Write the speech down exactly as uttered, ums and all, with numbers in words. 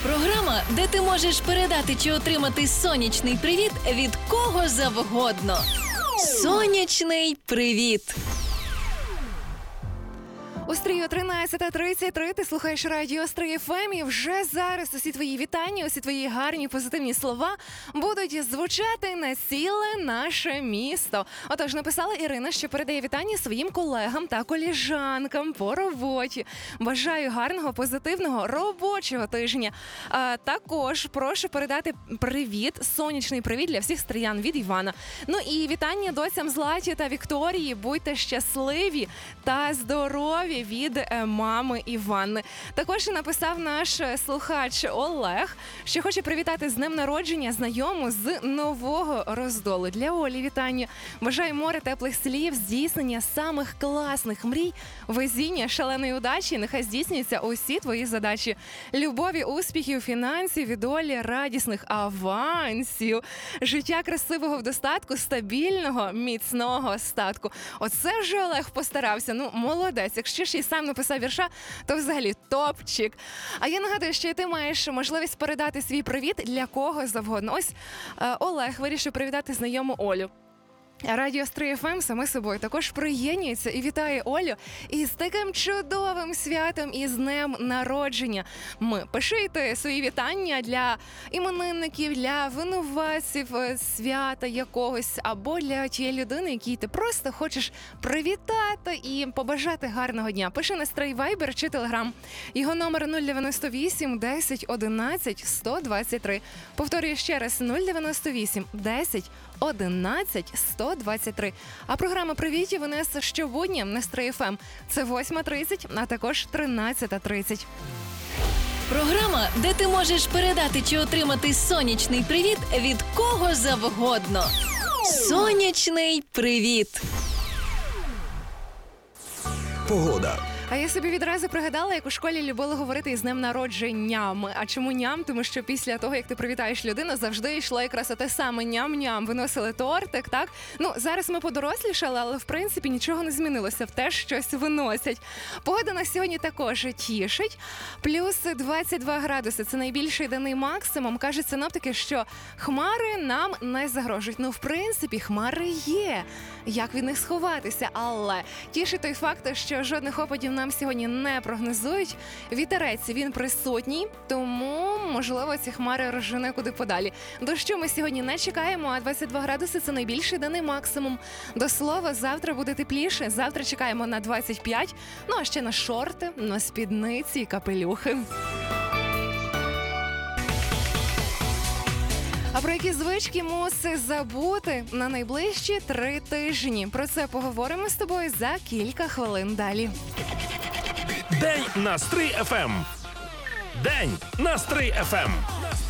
Програма, де ти можеш передати чи отримати сонячний привіт від кого завгодно. Сонячний привіт! У стрію тринадцята тридцять три ти слухаєш радіо Стрий еф ем, і вже зараз усі твої вітання, усі твої гарні позитивні слова будуть звучати на ціле наше місто. Отож, написала Ірина, що передає вітання своїм колегам та коліжанкам по роботі. Бажаю гарного, позитивного робочого тижня. А також прошу передати привіт, сонячний привіт для всіх стриян від Івана. Ну і вітання доцям Златі та Вікторії. Будьте щасливі та здорові від мами Іванни. Також написав наш слухач Олег, що хоче привітати з днем народження знайому з Нового Роздолу. Для Олі вітання. Бажаю море теплих слів, здійснення самих класних мрій, везіння, шаленої удачі. Нехай здійснюються усі твої задачі. Любові, успіхів, фінансів, від Олі, радісних авансів, життя красивого в достатку, стабільного, міцного статку. Оце вже Олег постарався. Ну, молодець. Якщо ще й сам написав вірша, то взагалі топчик. А я нагадую, що ти маєш можливість передати свій привіт для кого завгодно. Ось е, Олег вирішив привітати знайому Олю. Радіо Стрий еф ем саме собою також приєднується і вітає Олю із таким чудовим святом і з днем народження. Ми пишіть свої вітання для іменинників, для винуватців свята якогось або для тієї людини, якій ти просто хочеш привітати і побажати гарного дня. Пиши на Стрий Вайбер чи Телеграм. Його номер нуль дев'яносто вісім десять одинадцять сто двадцять три. Повторюю ще раз: нуль дев'яносто вісім десять одинадцять сто двадцять три. А програма привітів у нас щобудня на Стрий еф ем. Це восьма тридцять, а також тринадцята тридцять. Програма, де ти можеш передати чи отримати сонячний привіт від кого завгодно. Сонячний привіт! Погода. А я собі відразу пригадала, як у школі любили говорити із днем народженням. А чому ням? Тому що після того, як ти привітаєш людину, завжди йшло якраз те саме ням-ням. Виносили тортик, так? Ну, зараз ми подорослішали, але в принципі нічого не змінилося. В те щось виносять. Погода на сьогодні також тішить. Плюс двадцять два градуси. Це найбільший денний максимум. Кажуть синоптики, що хмари нам не загрожують. Ну, в принципі, хмари є. Як від них сховатися? Але тішить той факт, що жодних опадів нам сьогодні не прогнозують. Вітерець, він присутній, тому, можливо, ці хмари розжене куди подалі. Дощу ми сьогодні не чекаємо, а двадцять два градуси – це найбільший денний максимум. До слова, завтра буде тепліше. Завтра чекаємо на двадцять п'ять, ну а ще на шорти, на спідниці і капелюхи. А про які звички мусиш забути на найближчі три тижні? Про це поговоримо з тобою за кілька хвилин далі. День на Стрий еф ем. День на Стрий еф ем.